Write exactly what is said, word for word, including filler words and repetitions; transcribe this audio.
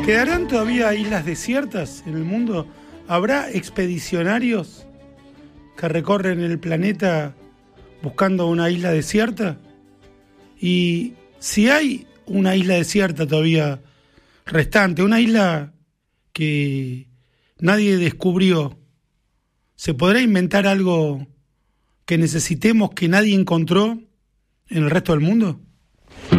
¿Quedarán todavía islas desiertas en el mundo? ¿Habrá expedicionarios que recorren el planeta buscando una isla desierta? Y si hay una isla desierta todavía restante, una isla que nadie descubrió, ¿se podrá inventar algo que necesitemos que nadie encontró en el resto del mundo?